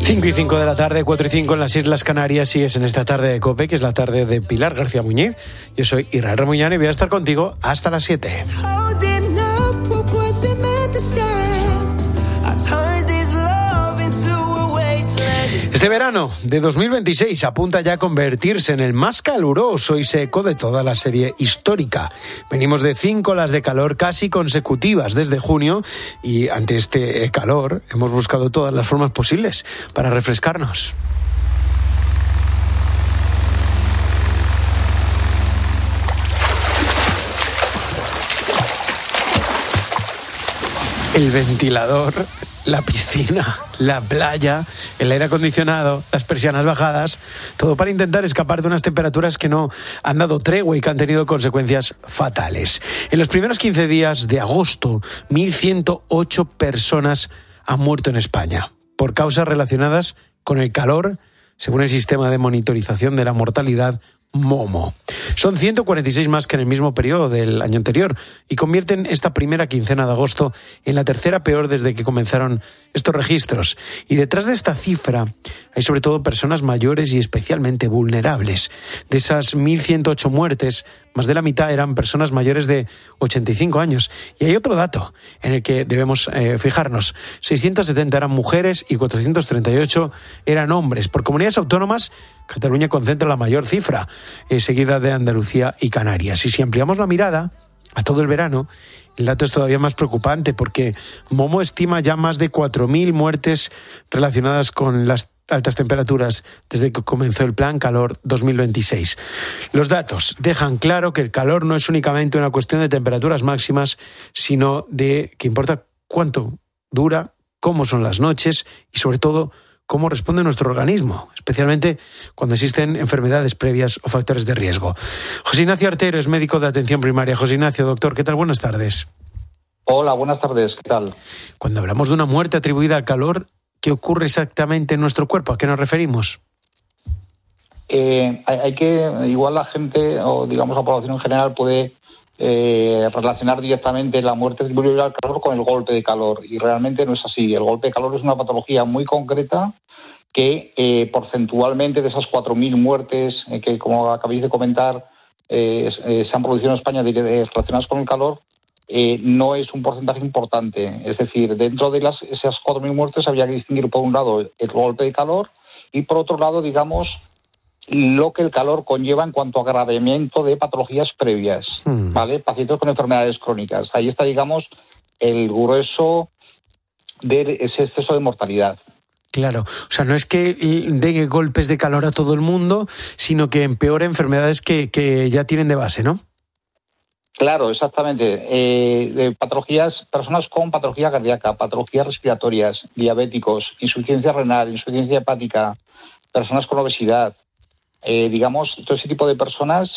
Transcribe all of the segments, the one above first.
5:05 de la tarde, 4:05 en las Islas Canarias, y es en esta tarde de COPE, que es la tarde de Pilar García Muñiz. Yo soy Israel Remuñán y voy a estar contigo hasta las 7. Este verano de 2026 apunta ya a convertirse en el más caluroso y seco de toda la serie histórica. Venimos de 5 olas de calor casi consecutivas desde junio y ante este calor hemos buscado todas las formas posibles para refrescarnos. El ventilador, la piscina, la playa, el aire acondicionado, las persianas bajadas, todo para intentar escapar de unas temperaturas que no han dado tregua y que han tenido consecuencias fatales. En los primeros 15 días de agosto, 1.108 personas han muerto en España por causas relacionadas con el calor, según el sistema de monitorización de la mortalidad MOMO. Son 146 más que en el mismo periodo del año anterior y convierten esta primera quincena de agosto en la tercera peor desde que comenzaron estos registros. Y detrás de esta cifra hay sobre todo personas mayores y especialmente vulnerables. De esas 1.108 muertes, más de la mitad eran personas mayores de 85 años. Y hay otro dato en el que debemos fijarnos. 670 eran mujeres y 438 eran hombres. Por comunidades autónomas, Cataluña concentra la mayor cifra, seguida de Andalucía y Canarias. Y si ampliamos la mirada a todo el verano, el dato es todavía más preocupante porque MOMO estima ya más de 4.000 muertes relacionadas con las altas temperaturas desde que comenzó el Plan Calor 2026. Los datos dejan claro que el calor no es únicamente una cuestión de temperaturas máximas, sino de que importa cuánto dura, cómo son las noches y sobre todo cómo responde nuestro organismo, especialmente cuando existen enfermedades previas o factores de riesgo. José Ignacio Artero es médico de atención primaria. José Ignacio, doctor, ¿qué tal? Buenas tardes. Hola, buenas tardes, ¿qué tal? Cuando hablamos de una muerte atribuida al calor, ¿qué ocurre exactamente en nuestro cuerpo? ¿A qué nos referimos? Hay que, igual la gente, o digamos la población en general, puede relacionar directamente la muerte atribuible al calor con el golpe de calor, y realmente no es así. El golpe de calor es una patología muy concreta que porcentualmente de esas 4.000 muertes que, como acabáis de comentar, se han producido en España relacionadas con el calor, no es un porcentaje importante. Es decir, dentro de esas 4.000 muertes habría que distinguir, por un lado, el golpe de calor y, por otro lado, digamos, lo que el calor conlleva en cuanto a agravamiento de patologías previas, ¿vale? Pacientes con enfermedades crónicas. Ahí está, digamos, el grueso de ese exceso de mortalidad. Claro, o sea, no es que den golpes de calor a todo el mundo, sino que empeora enfermedades que ya tienen de base, ¿no? Claro, exactamente. Personas con patología cardíaca, patologías respiratorias, diabéticos, insuficiencia renal, insuficiencia hepática, personas con obesidad. Digamos, todo ese tipo de personas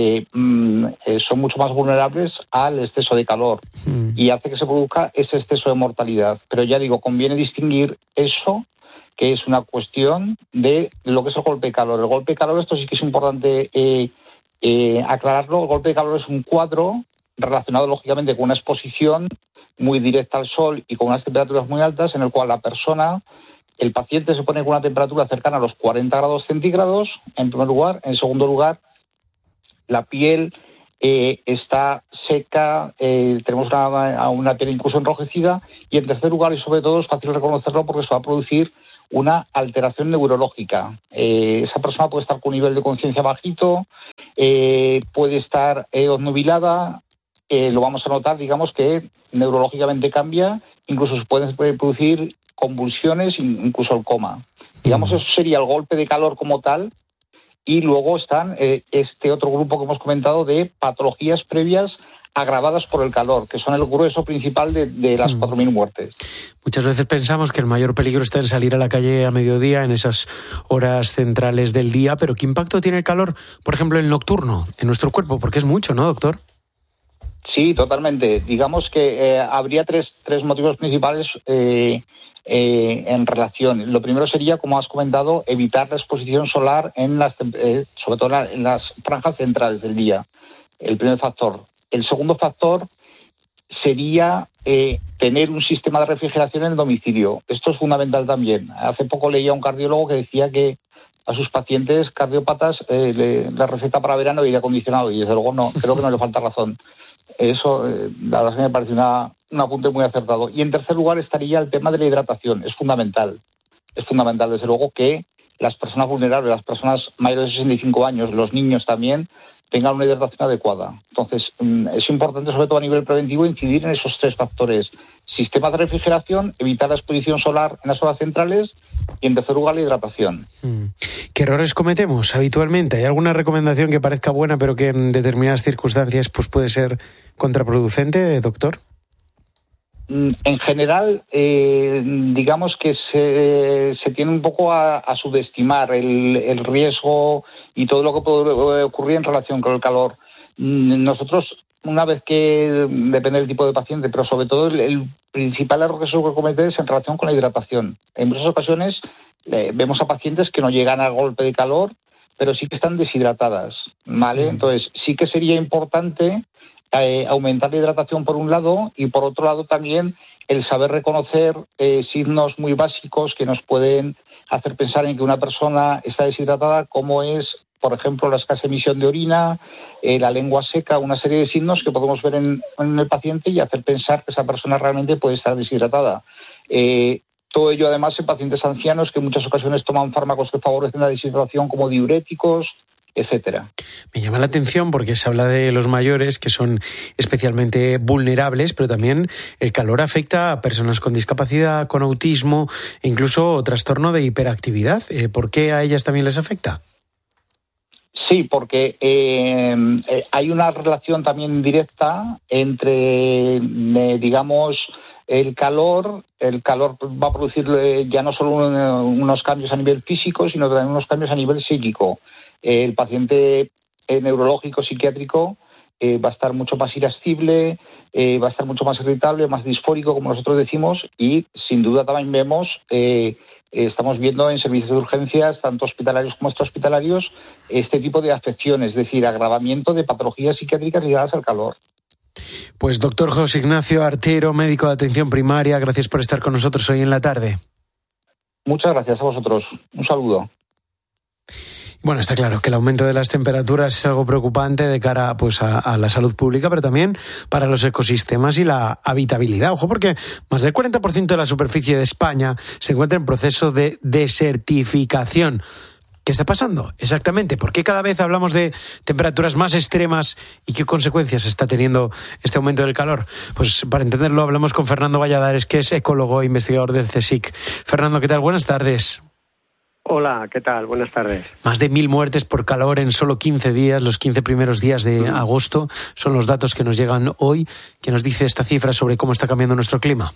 son mucho más vulnerables al exceso de calor y hace que se produzca ese exceso de mortalidad. Pero ya digo, conviene distinguir eso, que es una cuestión de lo que es el golpe de calor. El golpe de calor, esto sí que es importante aclararlo. El golpe de calor es un cuadro relacionado, lógicamente, con una exposición muy directa al sol y con unas temperaturas muy altas, en el cual el paciente se pone con una temperatura cercana a los 40 grados centígrados, en primer lugar. En segundo lugar, la piel está seca, tenemos una piel incluso enrojecida. Y en tercer lugar, y sobre todo, es fácil reconocerlo porque se va a producir una alteración neurológica. Esa persona puede estar con un nivel de conciencia bajito, puede estar obnubilada, lo vamos a notar, digamos, que neurológicamente cambia, incluso se pueden producir convulsiones, incluso el coma. Digamos, eso sería el golpe de calor como tal, y luego están este otro grupo que hemos comentado de patologías previas agravadas por el calor, que son el grueso principal de las 4.000 muertes. Muchas veces pensamos que el mayor peligro está en salir a la calle a mediodía, en esas horas centrales del día, pero ¿qué impacto tiene el calor, por ejemplo, el nocturno, en nuestro cuerpo? Porque es mucho, ¿no, doctor? Sí, totalmente. Digamos que habría tres motivos principales en relación. Lo primero sería, como has comentado, evitar la exposición solar sobre todo en las franjas centrales del día. El primer factor. El segundo factor sería tener un sistema de refrigeración en el domicilio. Esto es fundamental también. Hace poco leía a un cardiólogo que decía que a sus pacientes cardiópatas la receta para verano aire acondicionado, y desde luego no, creo que no le falta razón. Eso, la verdad, me parece un apunte muy acertado. Y en tercer lugar estaría el tema de la hidratación. Es fundamental, desde luego, que las personas vulnerables, las personas mayores de 65 años, los niños también, tengan una hidratación adecuada. Entonces, es importante, sobre todo a nivel preventivo, incidir en esos tres factores: sistemas de refrigeración, evitar la exposición solar en las horas centrales y, en tercer lugar, la hidratación. ¿Qué errores cometemos habitualmente? ¿Hay alguna recomendación que parezca buena pero que en determinadas circunstancias pues puede ser contraproducente, doctor? En general, digamos que se tiene un poco a subestimar el riesgo y todo lo que puede ocurrir en relación con el calor. Nosotros, una vez que, depende del tipo de paciente, pero sobre todo el principal error que se suele cometer es en relación con la hidratación. En muchas ocasiones vemos a pacientes que no llegan al golpe de calor, pero sí que están deshidratadas, ¿vale? Entonces, sí que sería importante aumentar la hidratación por un lado, y por otro lado también el saber reconocer signos muy básicos que nos pueden hacer pensar en que una persona está deshidratada, como es, por ejemplo, la escasa emisión de orina, la lengua seca, una serie de signos que podemos ver en el paciente y hacer pensar que esa persona realmente puede estar deshidratada. Todo ello, además, en pacientes ancianos que en muchas ocasiones toman fármacos que favorecen la deshidratación, como diuréticos, etcétera. Me llama la atención porque se habla de los mayores, que son especialmente vulnerables, pero también el calor afecta a personas con discapacidad, con autismo e incluso trastorno de hiperactividad. ¿Por qué a ellas también les afecta? Sí, porque hay una relación también directa entre, digamos, el calor va a producir ya no solo unos cambios a nivel físico, sino también unos cambios a nivel psíquico. El paciente neurológico, psiquiátrico, va a estar mucho más irascible, va a estar mucho más irritable, más disfórico, como nosotros decimos, y sin duda también vemos, estamos viendo en servicios de urgencias, tanto hospitalarios como extrahospitalarios, este tipo de afecciones, es decir, agravamiento de patologías psiquiátricas ligadas al calor. Pues doctor José Ignacio Artero, médico de atención primaria, gracias por estar con nosotros hoy en la tarde. Muchas gracias a vosotros. Un saludo. Bueno, está claro que el aumento de las temperaturas es algo preocupante de cara pues, a la salud pública, pero también para los ecosistemas y la habitabilidad. Ojo, porque más del 40% de la superficie de España se encuentra en proceso de desertificación. ¿Qué está pasando exactamente? ¿Por qué cada vez hablamos de temperaturas más extremas y qué consecuencias está teniendo este aumento del calor? Pues para entenderlo hablamos con Fernando Valladares, que es ecólogo e investigador del CSIC. Fernando, ¿qué tal? Buenas tardes. Hola, ¿qué tal? Buenas tardes. Más de 1.000 muertes por calor en solo 15 días, los 15 primeros días de agosto, son los datos que nos llegan hoy. ¿Qué nos dice esta cifra sobre cómo está cambiando nuestro clima?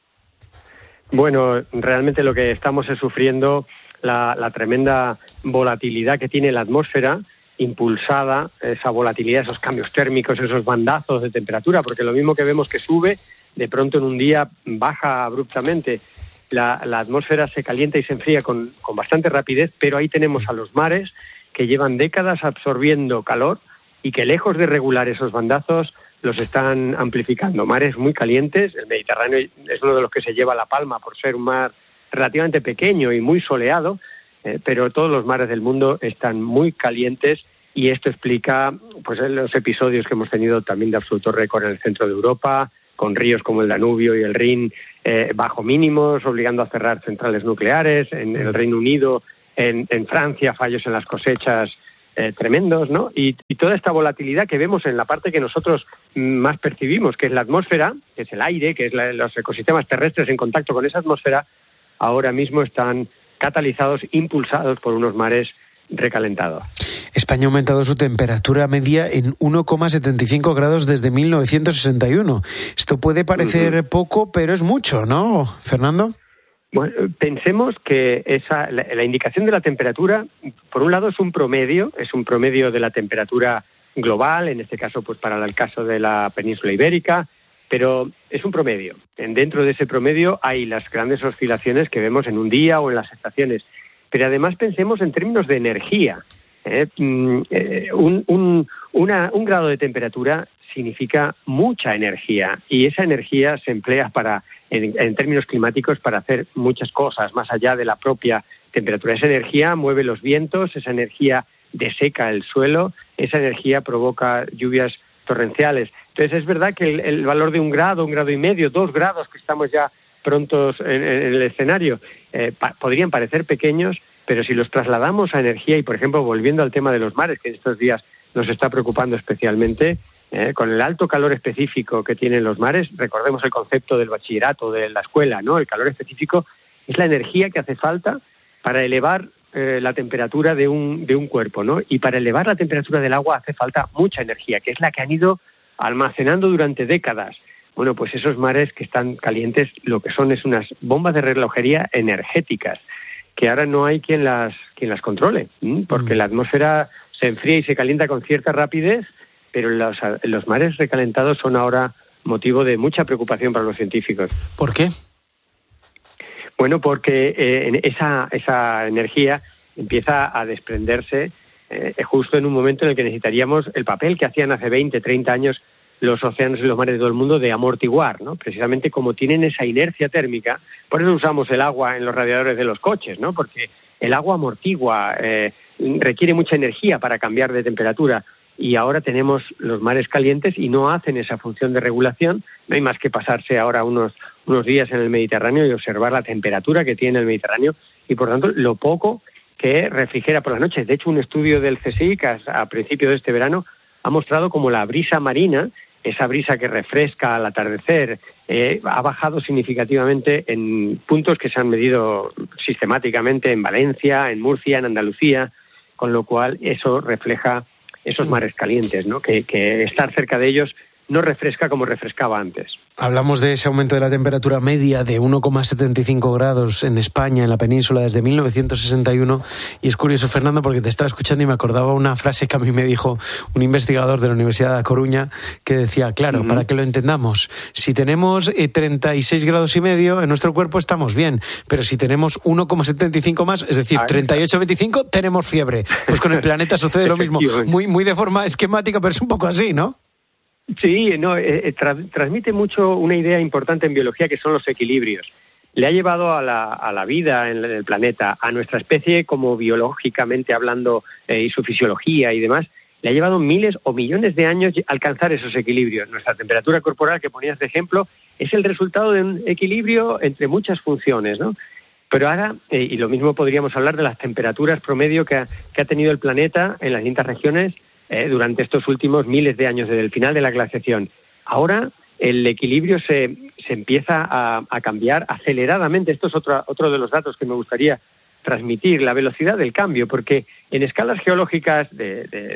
Bueno, realmente lo que estamos es sufriendo la tremenda volatilidad que tiene la atmósfera, impulsada, esa volatilidad, esos cambios térmicos, esos bandazos de temperatura, porque lo mismo que vemos que sube, de pronto en un día baja abruptamente. La atmósfera se calienta y se enfría con bastante rapidez, pero ahí tenemos a los mares que llevan décadas absorbiendo calor y que, lejos de regular esos bandazos, los están amplificando. Mares muy calientes, el Mediterráneo es uno de los que se lleva la palma por ser un mar relativamente pequeño y muy soleado, pero todos los mares del mundo están muy calientes, y esto explica pues los episodios que hemos tenido también de absoluto récord en el centro de Europa, con ríos como el Danubio y el Rin bajo mínimos, obligando a cerrar centrales nucleares, en el Reino Unido, en Francia, fallos en las cosechas tremendos, ¿no? Y toda esta volatilidad que vemos en la parte que nosotros más percibimos, que es la atmósfera, que es el aire, que es los ecosistemas terrestres en contacto con esa atmósfera, ahora mismo están catalizados, impulsados por unos mares recalentados. España ha aumentado su temperatura media en 1,75 grados desde 1961. Esto puede parecer poco, pero es mucho, ¿no, Fernando? Bueno, pensemos que la indicación de la temperatura, por un lado, es un promedio de la temperatura global, en este caso, pues para el caso de la península ibérica, pero es un promedio. Dentro de ese promedio hay las grandes oscilaciones que vemos en un día o en las estaciones. Pero además pensemos en términos de energía. Un grado de temperatura significa mucha energía, y esa energía se emplea en términos climáticos para hacer muchas cosas, más allá de la propia temperatura. Esa energía mueve los vientos, esa energía deseca el suelo, esa energía provoca lluvias torrenciales. Entonces es verdad que el valor de 1 grado, 1,5 grados, 2 grados, que estamos ya prontos en el escenario, podrían parecer pequeños, pero si los trasladamos a energía, y por ejemplo volviendo al tema de los mares, que en estos días nos está preocupando especialmente, con el alto calor específico que tienen los mares, recordemos el concepto del bachillerato, de la escuela, ¿no? El calor específico es la energía que hace falta para elevar la temperatura de un cuerpo, ¿no? Y para elevar la temperatura del agua hace falta mucha energía, que es la que han ido almacenando durante décadas. Bueno, pues esos mares que están calientes, lo que son es unas bombas de relojería energéticas, que ahora no hay quien las controle, porque la atmósfera se enfría y se calienta con cierta rapidez, pero los mares recalentados son ahora motivo de mucha preocupación para los científicos. ¿Por qué? Bueno, porque esa energía empieza a desprenderse justo en un momento en el que necesitaríamos el papel que hacían hace 20, 30 años los océanos y los mares de todo el mundo de amortiguar, ¿no? Precisamente como tienen esa inercia térmica, por eso usamos el agua en los radiadores de los coches, ¿no? Porque el agua amortigua, requiere mucha energía para cambiar de temperatura, y ahora tenemos los mares calientes y no hacen esa función de regulación. No hay más que pasarse ahora unos días en el Mediterráneo y observar la temperatura que tiene el Mediterráneo y, por tanto, lo poco que refrigera por las noches. De hecho, un estudio del CSIC a principios de este verano ha mostrado como la brisa marina, esa brisa que refresca al atardecer, ha bajado significativamente en puntos que se han medido sistemáticamente en Valencia, en Murcia, en Andalucía, con lo cual eso refleja esos mares calientes, ¿no? Que estar cerca de ellos no refresca como refrescaba antes. Hablamos de ese aumento de la temperatura media de 1,75 grados en España, en la península, desde 1961. Y es curioso, Fernando, porque te estaba escuchando y me acordaba una frase que a mí me dijo un investigador de la Universidad de A Coruña, que decía, claro, para que lo entendamos, si tenemos 36 grados y medio en nuestro cuerpo estamos bien, pero si tenemos 1,75 más, es decir, 38,25, tenemos fiebre. Pues con el planeta sucede lo mismo. Muy de forma esquemática, pero es un poco así, ¿no? Sí, no, transmite mucho una idea importante en biología, que son los equilibrios. Le ha llevado a la vida en el planeta, a nuestra especie como biológicamente hablando, y su fisiología y demás, le ha llevado miles o millones de años alcanzar esos equilibrios. Nuestra temperatura corporal, que ponías de ejemplo, es el resultado de un equilibrio entre muchas funciones, ¿no? Pero ahora, y lo mismo podríamos hablar de las temperaturas promedio que ha tenido el planeta en las distintas regiones durante estos últimos miles de años, desde el final de la glaciación. Ahora el equilibrio se empieza a cambiar aceleradamente. Esto es otro de los datos que me gustaría transmitir, la velocidad del cambio, porque en escalas geológicas de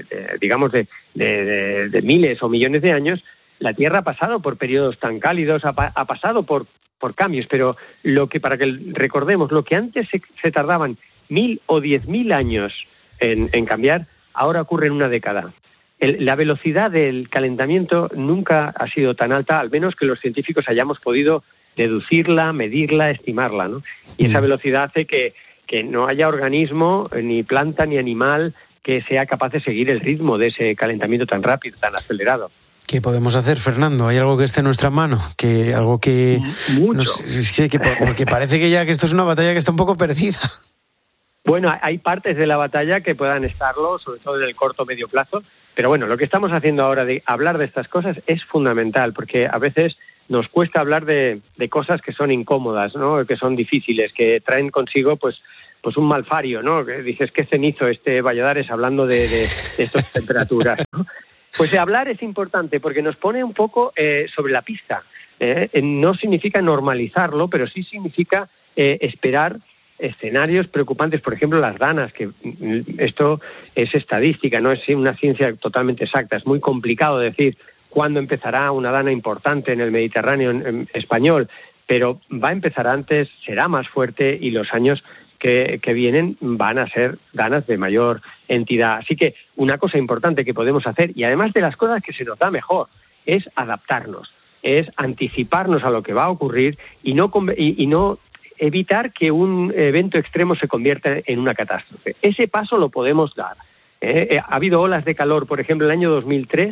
miles o millones de años, la Tierra ha pasado por periodos tan cálidos, ha pasado por cambios, pero para que recordemos, lo que antes se tardaban 1.000 o 10.000 años en cambiar, ahora ocurre en una década. La velocidad del calentamiento nunca ha sido tan alta, al menos que los científicos hayamos podido deducirla, medirla, estimarla, ¿no? Y esa velocidad hace que no haya organismo, ni planta, ni animal, que sea capaz de seguir el ritmo de ese calentamiento tan rápido, tan acelerado. ¿Qué podemos hacer, Fernando? ¿Hay algo que esté en nuestra mano? Algo que... Mucho. Porque parece que esto es una batalla que está un poco perdida. Bueno, hay partes de la batalla que puedan estarlo, sobre todo en el corto o medio plazo, pero bueno, lo que estamos haciendo ahora de hablar de estas cosas es fundamental, porque a veces nos cuesta hablar de cosas que son incómodas, ¿no? Que son difíciles, que traen consigo pues un malfario, ¿no? Que dices, qué cenizo este Valladares hablando de estas temperaturas, ¿no? Pues hablar es importante porque nos pone un poco sobre la pista. No significa normalizarlo, pero sí significa esperar escenarios preocupantes, por ejemplo las danas, que esto es estadística, no es una ciencia totalmente exacta, es muy complicado decir cuándo empezará una dana importante en el Mediterráneo en español, pero va a empezar antes, será más fuerte y los años que vienen van a ser danas de mayor entidad. Así que una cosa importante que podemos hacer, y además de las cosas que se nos da mejor, es adaptarnos, es anticiparnos a lo que va a ocurrir y no evitar que un evento extremo se convierta en una catástrofe. Ese paso lo podemos dar. Ha habido olas de calor, por ejemplo, en el año 2003,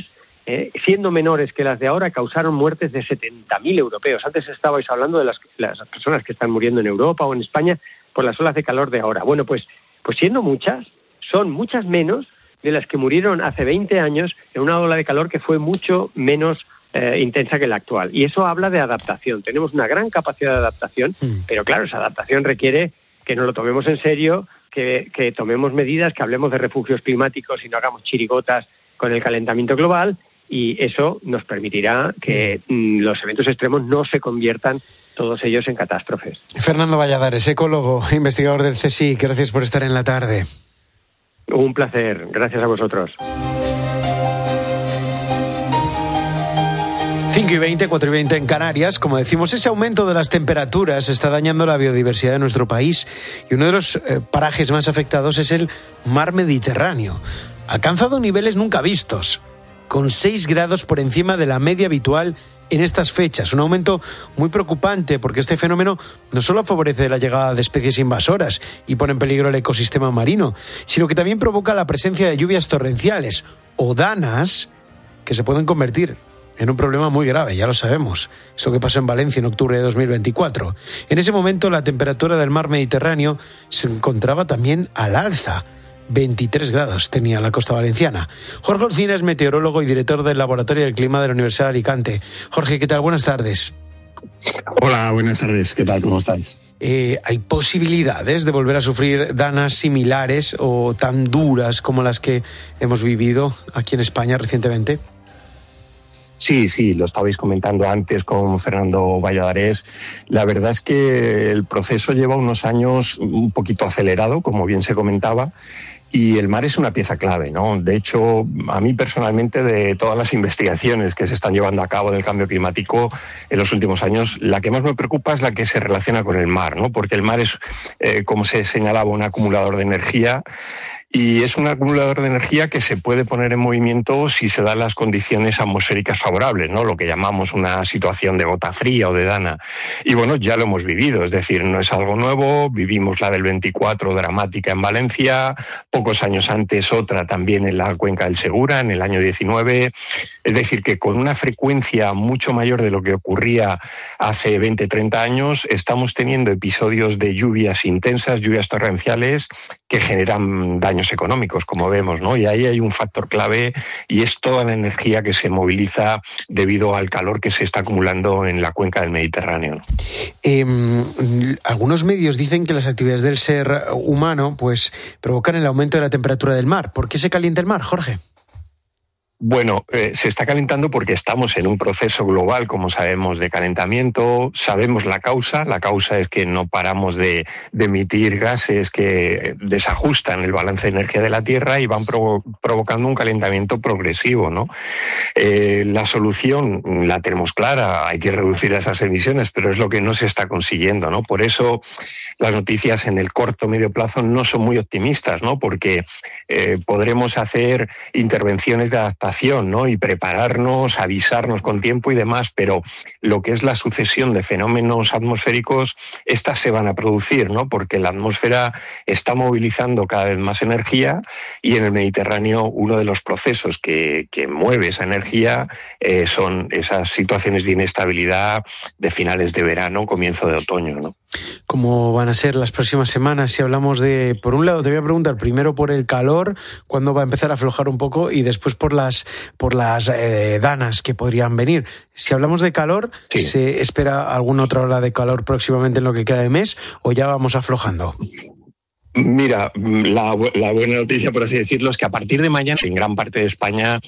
siendo menores que las de ahora, causaron muertes de 70.000 europeos. Antes estabais hablando de las personas que están muriendo en Europa o en España por las olas de calor de ahora. Bueno, pues siendo muchas, son muchas menos de las que murieron hace 20 años en una ola de calor que fue mucho menos intensa que la actual. Y eso habla de adaptación. Tenemos una gran capacidad de adaptación, pero claro, esa adaptación requiere que nos lo tomemos en serio, que tomemos medidas, que hablemos de refugios climáticos y no hagamos chirigotas con el calentamiento global, y eso nos permitirá que los eventos extremos no se conviertan todos ellos en catástrofes. Fernando Valladares, ecólogo, investigador del CSIC, gracias por estar en la tarde. Un placer, gracias a vosotros. 5:20, 4:20 en Canarias. Como decimos, ese aumento de las temperaturas está dañando la biodiversidad de nuestro país, y uno de los parajes más afectados es el mar Mediterráneo. Ha alcanzado niveles nunca vistos, con 6 grados por encima de la media habitual en estas fechas. Un aumento muy preocupante, porque este fenómeno no solo favorece la llegada de especies invasoras y pone en peligro el ecosistema marino, sino que también provoca la presencia de lluvias torrenciales o danas que se pueden convertir en un problema muy grave, ya lo sabemos. Es lo que pasó en Valencia en octubre de 2024. En ese momento la temperatura del mar Mediterráneo se encontraba también al alza. 23 grados tenía la costa valenciana. Jorge Olcina es meteorólogo y director del Laboratorio del Clima de la Universidad de Alicante. Jorge, ¿qué tal? Buenas tardes. Hola, buenas tardes. ¿Qué tal? ¿Cómo estáis? ¿Hay posibilidades de volver a sufrir danas similares o tan duras como las que hemos vivido aquí en España recientemente? Sí, lo estabais comentando antes con Fernando Valladares. La verdad es que el proceso lleva unos años un poquito acelerado, como bien se comentaba, y el mar es una pieza clave, ¿no? De hecho, a mí personalmente, de todas las investigaciones que se están llevando a cabo del cambio climático en los últimos años, la que más me preocupa es la que se relaciona con el mar, ¿no? Porque el mar es, como se señalaba, un acumulador de energía. Y es un acumulador de energía que se puede poner en movimiento si se dan las condiciones atmosféricas favorables, ¿no? Lo que llamamos una situación de gota fría o de dana. Y bueno, ya lo hemos vivido, es decir, no es algo nuevo. Vivimos la del 24, dramática en Valencia, pocos años antes otra también en la cuenca del Segura, en el año 19. Es decir, que con una frecuencia mucho mayor de lo que ocurría hace 20, 30 años, estamos teniendo episodios de lluvias intensas, lluvias torrenciales, que generan daños económicos, como vemos, ¿no? Y ahí hay un factor clave, y es toda la energía que se moviliza debido al calor que se está acumulando en la cuenca del Mediterráneo, ¿no? Algunos medios dicen que las actividades del ser humano pues provocan el aumento de la temperatura del mar. ¿Por qué se calienta el mar, Jorge? Bueno, se está calentando porque estamos en un proceso global, como sabemos, de calentamiento. Sabemos la causa. La causa es que no paramos de emitir gases que desajustan el balance de energía de la Tierra y van provocando un calentamiento progresivo, ¿no? La solución la tenemos clara, hay que reducir esas emisiones, pero es lo que no se está consiguiendo, ¿no? Por eso las noticias en el corto medio plazo no son muy optimistas, ¿no? Porque podremos hacer intervenciones de adaptación, ¿no? Y prepararnos, avisarnos con tiempo y demás, pero lo que es la sucesión de fenómenos atmosféricos, estas se van a producir, ¿no? Porque la atmósfera está movilizando cada vez más energía, y en el Mediterráneo uno de los procesos que mueve esa energía son esas situaciones de inestabilidad de finales de verano, comienzo de otoño, ¿no? ¿Cómo van a ser las próximas semanas? Si hablamos de, por un lado, te voy a preguntar primero por el calor, cuándo va a empezar a aflojar un poco, y después por las danas que podrían venir. Si hablamos de calor, sí. ¿Se espera alguna otra ola de calor próximamente en lo que queda de mes, o ya vamos aflojando? Mira, la buena noticia, por así decirlo, es que a partir de mañana en gran parte de España